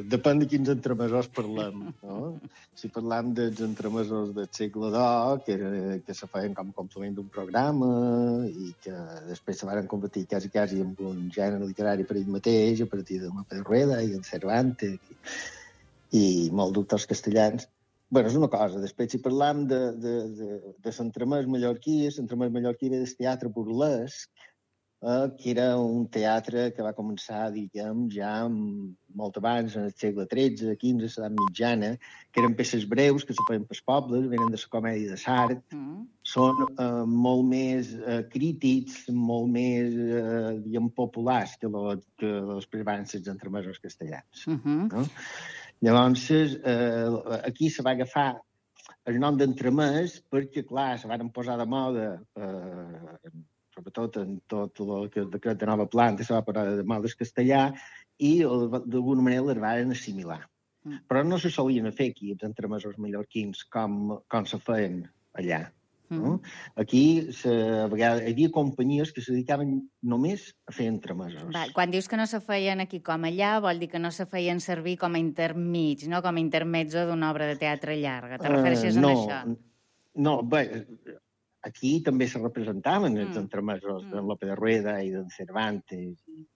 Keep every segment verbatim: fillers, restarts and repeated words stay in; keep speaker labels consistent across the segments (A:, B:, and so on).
A: depèn de quins entremesors parlem, no? Si parlem dels entremesors del segle dos, que, era, que se feien com a complement d'un programa i que després se van convertir quasi, quasi en un gènere literari per ell mateix, a partir de Lope de Rueda i en Cervantes i, i molts d'autors castellans. Bueno, és una cosa. Després, si parlam de, de, de, de l'entremès mallorquí, l'entremès mallorquí ve del teatre burlesc, eh, que era un teatre que va començar, diguem, ja molt abans, en el segle tretze, quinze, l'edat mitjana, que eren peces breus que se feien pels pobles, venen de la comèdia de Sart, mm. són eh, molt més eh, crítics, molt més, eh, diguem, populars que, lo, que els prevances entremesos castellans. Uh -huh. No? Llavors, eh, aquí se va agafar el nom d'entremès perquè, clar, se van posar de moda, eh, sobretot en tot el que el decret de nova planta se va posar de moda el castellà i d'alguna manera les van assimilar. Mm. Però no se solien fer aquí els entremesos mallorquins com, com se feien allà. No? Mm. Aquí se, a vegades, hi havia companyies que se dedicaven només a fer entremesos.
B: Va, quan dius que no se feien aquí com allà, vol dir que no se feien servir com a intermig, no? Com a intermezzo d'una obra de teatre llarga. Te refereixes uh, no, a això?
A: No, bé, aquí també se representaven els mm. entremesos mm. d'en Lope de Rueda i d'en Cervantes,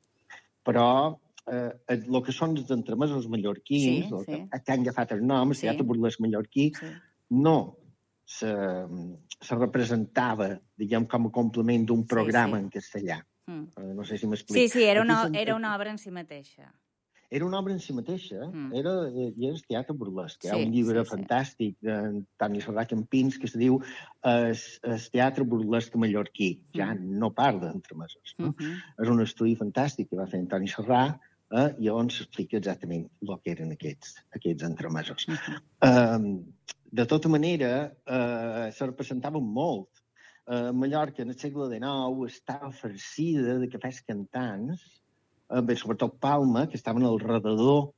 A: però eh, el que són els entremesos mallorquins, sí, sí. Que, que han agafat el nom, el sí. teatre burlesc mallorquí, sí. no se, se representava, diguem, com a complement d'un programa sí, sí. en castellà. Mm. Uh, no sé si m'explico.
B: Sí, sí, era una, era una obra en si mateixa.
A: Era una obra en si mateixa, mm. era, era el teatre burlesc. Hi ha sí, un llibre sí, fantàstic sí. d'Antoni Serrà Campins que se diu El, el teatre burlesc mallorquí. Ja mm. no parla d'entremesos. No? Mm -hmm. És un estudi fantàstic que va fer Antoni Serrà eh, i on s'explica exactament el que eren aquests, aquests entremesos. Mm -hmm. um, de tota manera, eh, se representaven molt. Uh, Mallorca, en el segle dinou, estava farcida de cafès cantants, uh, bé, sobretot Palma, que estaven al redador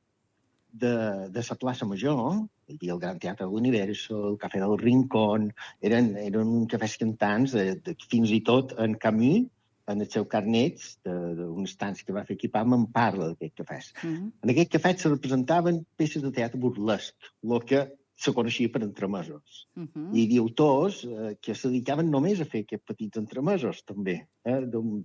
A: de, de la plaça Major, hi havia el Gran Teatre de l'Universo, el Cafè del Rincón, eren, eren cafès cantants, de, de, fins i tot en Camus, en el seu carnet d'un estanci que va fer aquí Palma, en parla d'aquests cafès. Mm -hmm. En aquests cafès se representaven peces de teatre burlesc, el que se coneixia per entremesos. Uh -huh. I hi havia autors eh, que se dedicaven només a fer aquests petits entremesos, també. Eh?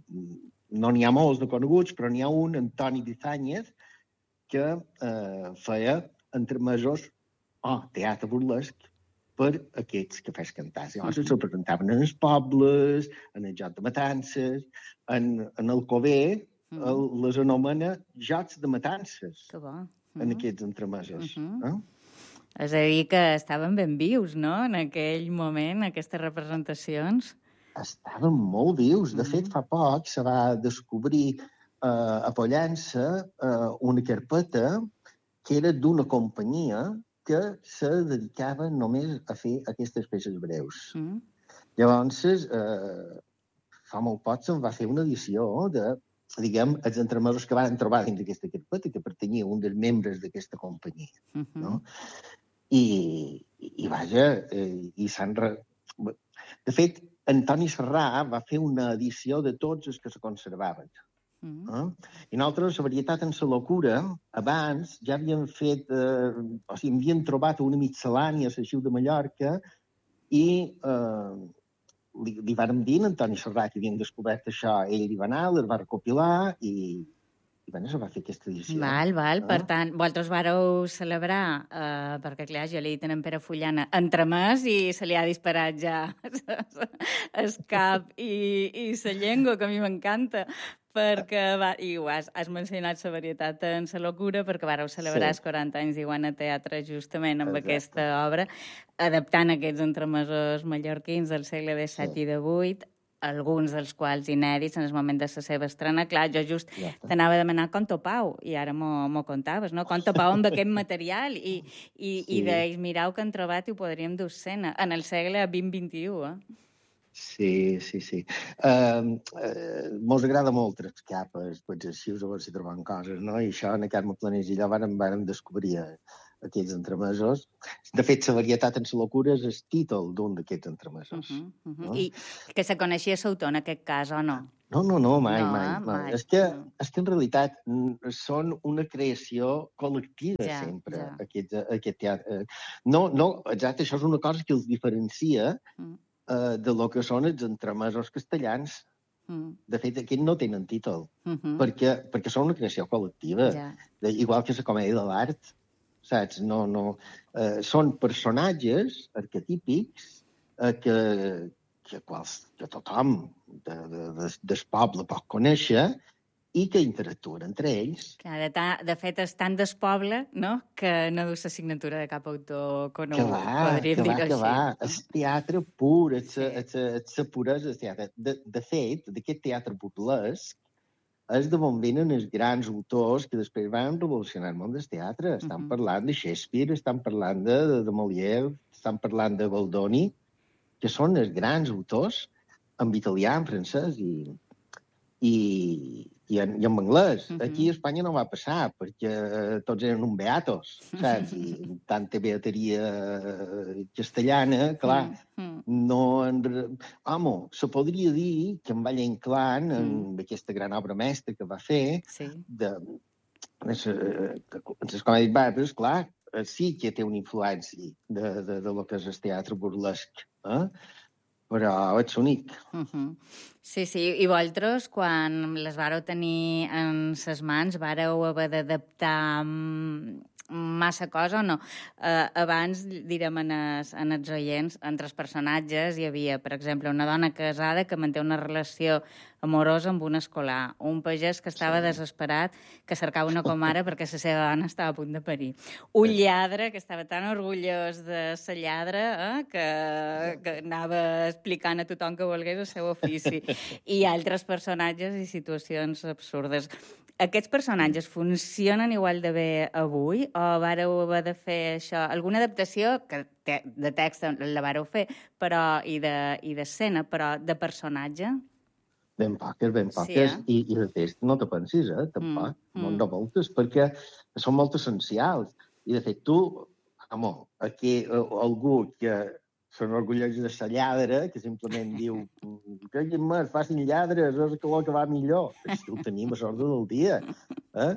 A: No n'hi ha molts de coneguts, però n'hi ha un, Antoni Dizàñez, que eh, feia entremesos o oh, teatre burlesc per aquests cafès cantants. Llavors uh -huh. se presentaven en els pobles, en el joc de matances, en, en el Cover, uh -huh. el, les anomena jocs de matances,
B: que bo. Uh -huh.
A: en aquests entremesos. Uh -huh. eh?
B: És a dir, que estaven ben vius, no?, en aquell moment, aquestes representacions.
A: Estaven molt vius. De mm. fet, fa poc se va descobrir eh, a Pollença eh, una carpeta que era d'una companyia que se dedicava només a fer aquestes peces breus. Mm. Llavors, eh, fa molt poc se'n va fer una edició de, diguem, els entremesos que van trobar dins d'aquesta carpeta, que pertanyia a un dels membres d'aquesta companyia, mm -hmm. no? I, i vaja, eh, i s'han... Re... De fet, Antoni Serrà va fer una edició de tots els que se conservaven. Mm. Eh? I nosaltres, la varietat en la locura, abans ja havíem fet... Eh, o sigui, havien trobat una miscel·lània a l'Arxiu de Mallorca i eh, li, li vàrem dir a Antoni Serrà que havien descobert això. Ell hi va anar, les va recopilar i... I bueno, se va fer aquesta edició.
B: Val, val. Ah. Per tant, vosaltres vareu celebrar, eh, perquè, clar, jo li he dit a en Pere Fullana entremès i se li ha disparat ja el cap i, i la llengua, que a mi m'encanta, perquè, va, i ho has, has mencionat la varietat en la locura, perquè vareu celebrar sí. els quaranta anys d'Iguana Teatre justament amb Exacte. Aquesta obra, adaptant aquests entremesos mallorquins del segle disset sí. i divuit, alguns dels quals inèdits en el moment de la seva estrena. Clar, jo just ja t'anava a demanar com topau, i ara m'ho contaves, no? Com topau amb aquest material i, i, sí. i d'ells mirau que han trobat i ho podríem dur escena en el segle vint vint-i-u, eh?
A: Sí, sí, sí. Uh, uh, Mos agrada molt trascar pels arxius a veure si trobem coses, no? I això, en el Carme Planés i allò, vàrem, vàrem descobrir aquests entremesos. De fet, la varietat en la locura és el títol d'un d'aquests entremesos. Uh -huh, uh -huh.
B: No? I que se coneixia l'autor en aquest cas, o no?
A: No, no, no, mai,
B: no,
A: mai.
B: Eh?
A: mai.
B: mai.
A: És, que, és que en realitat són una creació col·lectiva
B: ja,
A: sempre,
B: ja.
A: Aquest, aquest teatre. No, no, exacte, això és una cosa que els diferencia mm. uh, de lo que són els entremesos castellans. Mm. De fet, aquests no tenen títol, uh -huh. perquè, perquè són una creació col·lectiva, ja. de, igual que la comèdia de l'art, saps? No, no, uh, són personatges arquetípics uh, que, que, quals, que tothom de, de, de, del poble pot conèixer i que interactuen entre ells.
B: Clar, de, ta, de fet, és tan del poble, no?, que no du la signatura de cap autor conegut,
A: que va,
B: podríem dir-ho així.
A: Que va, és teatre pur, és sí. la puresa del teatre. De, de fet, d'aquest teatre burlesc és de on venen els grans autors que després van revolucionar el món del teatre. Estan uh -huh. parlant de Shakespeare, estan parlant de, de, de Molière, estan parlant de Goldoni, que són els grans autors en italià, en francès i, i, i, en, i en anglès. Uh -huh. Aquí a Espanya no va passar, perquè tots eren un beatos, saps? I tanta beateria castellana, clar, uh -huh. no... En... Home, se podria dir que en Valle Inclán, uh -huh. en aquesta gran obra mestra que va fer, sí. de, en les comèdies bàrbars, clar, sí que té una influència de, de, de lo que és el teatre burlesc, eh? Però ets únic.
B: Uh -huh. Sí, sí. I vosaltres, quan les vareu tenir en ses mans, vareu haver d'adaptar massa cosa o no? Uh, abans, direm, en els, en els oients, entre els personatges hi havia, per exemple, una dona casada que manté una relació amorosa amb un escolar, un pagès que estava sí. desesperat, que cercava una comare perquè la seva dona estava a punt de parir, un lladre que estava tan orgullós de la lladra eh, que, que anava explicant a tothom que volgués el seu ofici, i altres personatges i situacions absurdes. Aquests personatges funcionen igual de bé avui o vareu haver de fer això? Alguna adaptació, que de text la vareu fer, però i d'escena, però de personatge?
A: Ben poques, ben poques, sí, eh? I, i de text no te pensis, eh, tampoc, mm, mm. no moltes, perquè són molt essencials. I, de fet, tu, home, aquí algú que s'enorgulleix de la lladra, que simplement diu que més, facin lladres, és el que va millor. Això ho tenim a l'ordre del dia. Eh?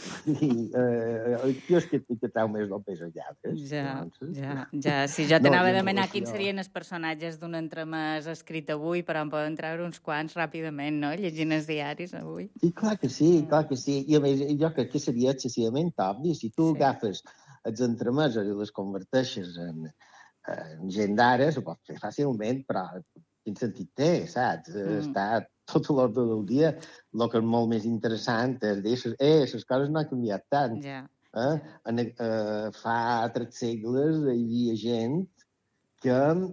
A: I eh, jo és que, que trau més del pes a lladres.
B: Ja, ja, ja. Si jo t'anava no, a demanar quins serien els personatges d'un entremès escrit avui, però em poden treure uns quants ràpidament, no?, llegint els diaris avui.
A: Sí, clar que sí, clar que sí. I a més, jo crec que seria excessivament obvi. Si tu sí. agafes els entremesos i les converteixes en en gent d'ara, s'ho pot fer fàcilment, però quin sentit té, saps? Mm. Està tot l'ordre del dia. El que és molt més interessant és dir, eh, les coses no han canviat tant.
B: Yeah.
A: Eh? En, eh, fa tres segles hi havia gent que,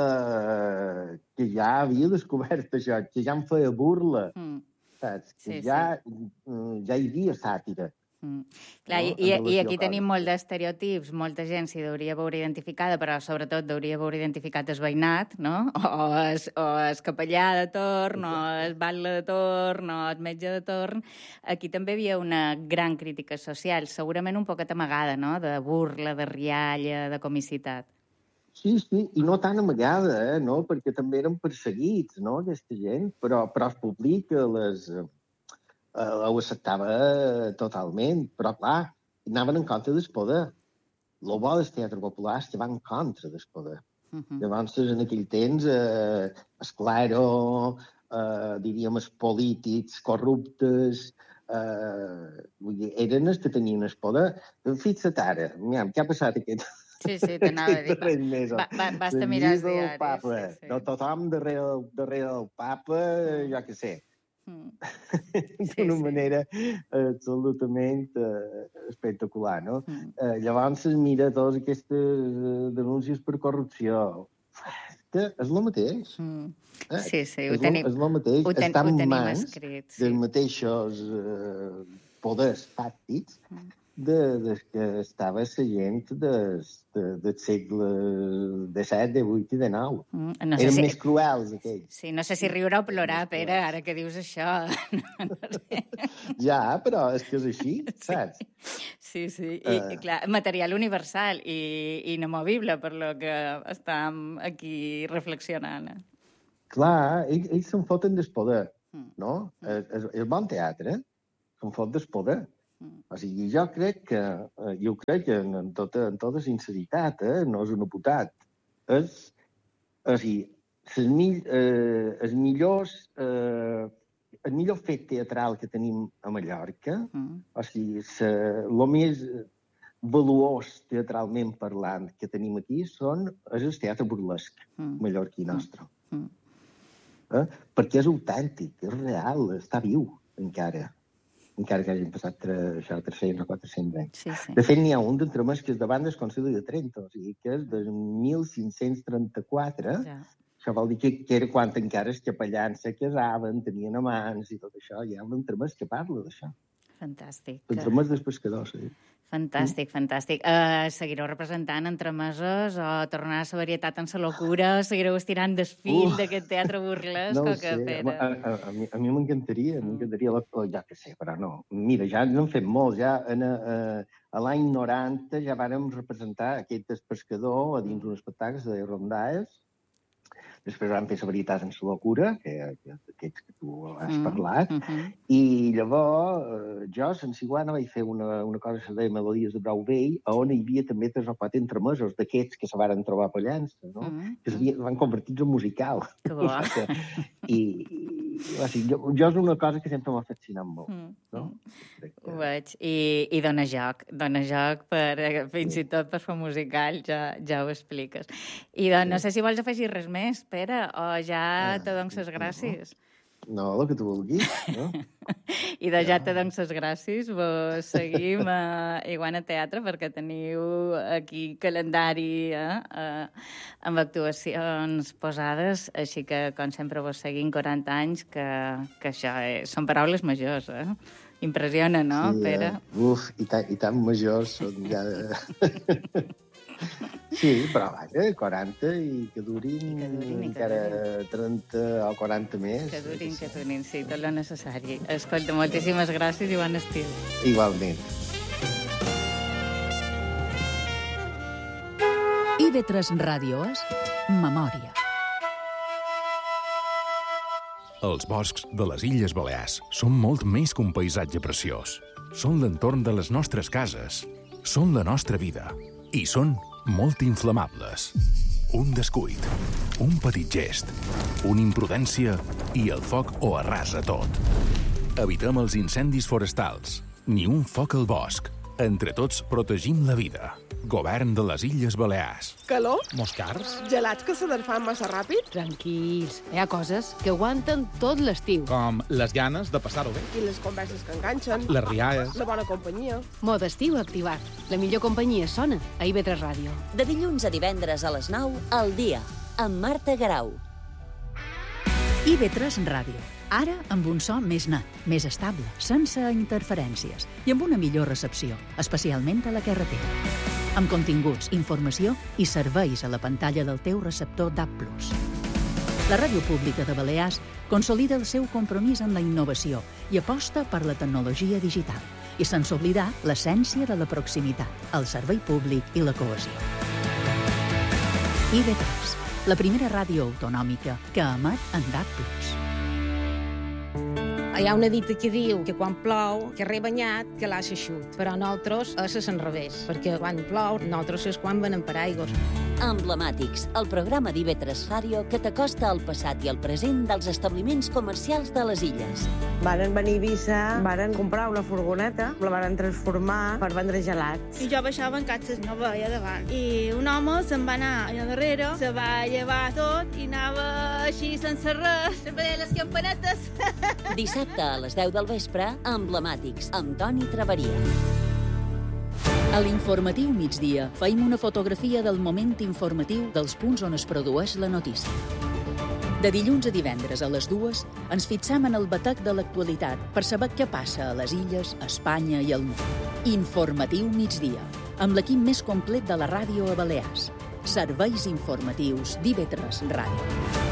A: eh, que ja havia descobert això, que ja en feia burla, mm. saps? Que sí, ja, sí. ja hi havia sàtira.
B: Mm. Clar, no? i, i aquí tenim molt d'estereotips, molta gent s'hi hauria veure identificada, però sobretot hauria veure identificat el veïnat, no? O el, o el capellà de torn, o el batlle de torn, o el metge de torn. Aquí també hi havia una gran crítica social, segurament un poquet amagada, no?, de burla, de rialla, de comicitat.
A: Sí, sí, i no tan amagada, eh? No? Perquè també eren perseguits, no?, aquesta gent, però, però es publica les... Uh, ho acceptava totalment, però clar, anaven en contra del poder. El bo del teatre popular és que va en contra del poder. Uh -huh. Llavors, en aquell temps, eh, el clero, eh, diríem, els polítics corruptes, eh, vull dir, eren els que tenien el poder. Fixa't ara, mira, què ha passat aquest...
B: Sí, sí, t'anava a dir. Va, va, basta mirar els diaris.
A: Papa, sí, sí. No, tothom darrere, darrere del papa, uh. jo què sé. Mm. D'una sí, manera sí. absolutament uh, espectacular, no? Mm. Uh, llavors es mira totes aquestes uh, denúncies per corrupció. Que és el mateix. Mm.
B: Eh? Sí, sí, ho
A: és
B: tenim,
A: lo, és el mateix.
B: Ho, ten,
A: Està
B: ho tenim
A: mans
B: escrit. Sí.
A: dels mateixos uh, poders fàctics mm. de, de que estava la gent des, de, del segle de set, de vuit i de nou. Mm, no sé Eren si... més cruels, aquells.
B: Sí, no sé si riure o plorar, Pere, ara que dius això. No sé.
A: Ja, però és que és així, saps?
B: Sí, sí, I, uh... i clar, material universal i inamovible, per lo que estem aquí reflexionant.
A: Clar, ells, ells se'n foten del poder, no? Mm. El, el, el bon teatre se'n fot del poder. O sigui, jo crec que, jo crec que en tota, en tota sinceritat, eh, no és una putat, és, o sigui, els, mill, eh, els millors, eh, el millor fet teatral que tenim a Mallorca, mm. o sigui, el més valuós teatralment parlant que tenim aquí són, és el teatre burlesc mm. mallorquí nostre. Mm. Eh? Perquè és autèntic, és real, està viu encara. encara que hagin passat això, tres-cents o quatre-cents anys. Sí, sí. De fet, n'hi ha un d'entre més que és davant del Concili de Trento, o sigui, que és de mil cinc-cents trenta-quatre. Ja. Això vol dir que, que era quan encara els capellans se casaven, tenien amants i tot això. Hi ha un entremès que parla d'això.
B: Fantàstic.
A: Entremès dels pescadors, sí.
B: Fantàstic, fantàstic. Uh, seguireu representant entremesos o tornar a la varietat en la locura? Seguireu estirant del fil uh, d'aquest teatre burlesc?
A: No ho sé, a, a, a, mi, a mi m'encantaria, mm. m'encantaria, ja que sé, però no. Mira, ja n'hem fet molts, ja en, a, a l'any noranta ja vàrem representar aquest pescador a dins un espectacle de Rondaes. Després vam fer la varietat en la locura, que, que aquests que tu has mm, parlat, mm -hmm. i llavors eh, jo, sense igual, vaig fer una, una cosa que se deia Melodies de Brau Vell, on hi havia també tres o quatre entremesos d'aquests que se varen trobar a Pollença, no? Mm, que mm. van convertir-se en musical.
B: Que bo.
A: I, i o sigui, jo, jo és una cosa que sempre m'ha fascinat molt. Mm. No?
B: Que... Ho veig. I, i dona joc. Dona joc per, fins i tot per fer musical, ja, ja ho expliques. I doncs, no sé si vols afegir res més, Pere, o ja te dono les gràcies.
A: No, el que tu vulguis, no?
B: I de ja te dono les gràcies. Vos seguim a Iguana Teatre perquè teniu aquí calendari eh, eh, amb actuacions posades, així que, com sempre, vos seguim quaranta anys, que, que això és, són paraules majors, eh? Impressiona, no, sí, Pere?
A: Eh? Uf, i tan, i tan majors són ja... Sí, però vaja, quaranta i que durin, I que durin i encara que durin. trenta o quaranta més.
B: Que durin, que durin, sí, tot el necessari. Escolta, moltíssimes gràcies i bon estiu.
A: Igualment.
C: I ve tres Ràdio és Memòria.
D: Els boscs de les Illes Balears són molt més que un paisatge preciós. Són l'entorn de les nostres cases. Són la nostra vida. I són molt inflamables. Un descuit, un petit gest, una imprudència i el foc ho arrasa tot. Evitem els incendis forestals. Ni un foc al bosc. Entre tots protegim la vida. Govern de les Illes Balears.
E: Calor?
F: Moscars?
E: Gelats que se desfan massa ràpid?
C: Tranquils, hi ha coses que aguanten tot l'estiu.
F: Com les ganes de passar-ho bé.
E: I les converses que enganxen.
F: Les rialles.
E: La bona companyia.
C: Mod estiu activat. La millor companyia sona a I V tres Ràdio.
G: De dilluns a divendres a les nou, al dia, amb Marta Garau.
C: I V tres Ràdio. Ara amb un so més net, més estable, sense interferències i amb una millor recepció, especialment a la carretera. Amb continguts, informació i serveis a la pantalla del teu receptor D A B plus. La Ràdio Pública de Balears consolida el seu compromís amb la innovació i aposta per la tecnologia digital, i sense oblidar l'essència de la proximitat, el servei públic i la cohesió. I V tres, la primera ràdio autonòmica que emet en D A B plus.
H: Hi ha una dita que diu que quan plou, que rebanyat, que l'ha eixut. Però nosaltres és al revés, perquè quan plou, nosaltres és quan venem paraigües.
G: Emblemàtics, el programa d'I V tres Ràdio que t'acosta al passat i al present dels establiments comercials de les illes.
I: Varen venir a Eivissa, varen comprar una furgoneta, la varen transformar per vendre gelats.
J: I jo baixava en catxes, no veia davant. I un home se'n va anar allà darrere, se va llevar tot i anava així sense res, veia les campanetes.
G: Dissabte a les deu del vespre, Emblemàtics, amb Toni Traveria.
C: A l'informatiu migdia feim una fotografia del moment informatiu dels punts on es produeix la notícia. De dilluns a divendres a les dues ens fixem en el batec de l'actualitat per saber què passa a les illes, a Espanya i al món. Informatiu migdia, amb l'equip més complet de la ràdio a Balears. Serveis informatius d'I V tres Ràdio.